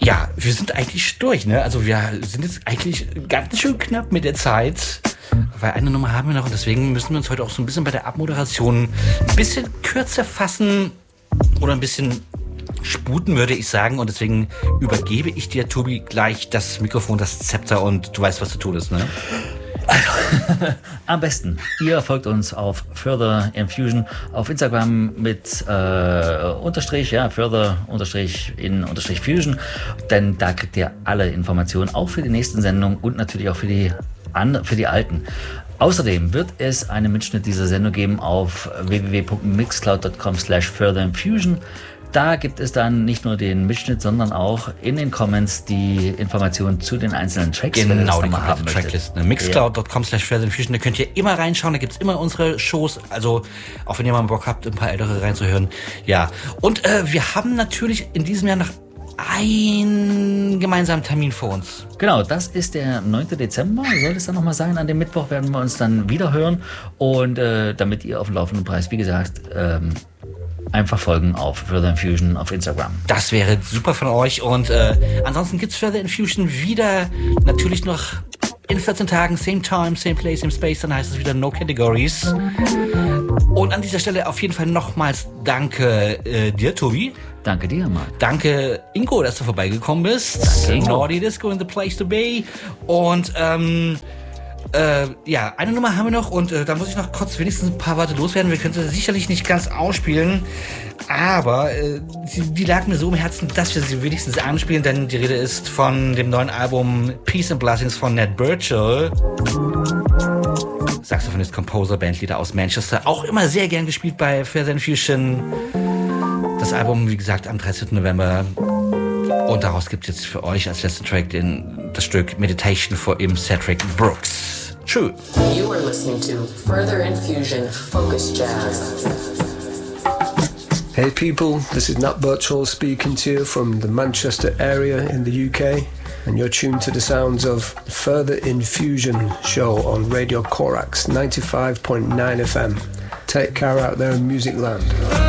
Ja, wir sind eigentlich durch, ne? Also wir sind jetzt eigentlich ganz schön knapp mit der Zeit, weil eine Nummer haben wir noch und deswegen müssen wir uns heute auch so ein bisschen bei der Abmoderation ein bisschen kürzer fassen oder ein bisschen sputen, würde ich sagen. Und deswegen übergebe ich dir, Tobi, gleich das Mikrofon, das Zepter und du weißt, was zu tun ist, ne? Also, am besten, ihr folgt uns auf Further Infusion auf Instagram mit Unterstrich, ja, Further Unterstrich in Unterstrich Fusion, denn da kriegt ihr alle Informationen, auch für die nächsten Sendungen und natürlich auch für die alten. Außerdem wird es einen Mitschnitt dieser Sendung geben auf www.mixcloud.com/furtherinfusion. Da gibt es dann nicht nur den Mitschnitt, sondern auch in den Comments die Informationen zu den einzelnen Tracks. Genau, die komplette Tracklist. Mixcloud.com/furtherinfusion, da könnt ihr immer reinschauen, da gibt's immer unsere Shows, also auch wenn ihr mal Bock habt, ein paar ältere reinzuhören. Ja, und wir haben natürlich in diesem Jahr noch einen gemeinsamen Termin vor uns. Genau, das ist der 9. Dezember, soll es dann nochmal sein. An dem Mittwoch werden wir uns dann wieder hören und damit ihr auf dem laufenden Preis, wie gesagt, einfach folgen auf Further Infusion auf Instagram. Das wäre super von euch. Und ansonsten gibt's Further Infusion wieder natürlich noch in 14 Tagen. Same time, same place, same space. Dann heißt es wieder No Categories. Und an dieser Stelle auf jeden Fall nochmals danke dir, Tobi. Danke dir, Marc. Danke, Ingo, dass du vorbeigekommen bist. Danke, Naughty Disco in the place to be. Und ja, eine Nummer haben wir noch und da muss ich noch kurz wenigstens ein paar Worte loswerden. Wir können sie sicherlich nicht ganz ausspielen, aber die lag mir so im Herzen, dass wir sie wenigstens anspielen, denn die Rede ist von dem neuen Album Peace and Blessings von Ned Burchell. Saxophonist, Composer, Bandleader aus Manchester. Auch immer sehr gern gespielt bei Further Infusion. Das Album, wie gesagt, am 13. November. Und daraus gibt es jetzt für euch als letzten Track das Stück Meditation von Cedric Brooks. True. You are listening to Further Infusion Focus Jazz. Hey people, this is Nat Burchell speaking to you from the Manchester area in the UK, and you're tuned to the sounds of the Further Infusion show on Radio Corax 95.9 FM. Take care out there in music land.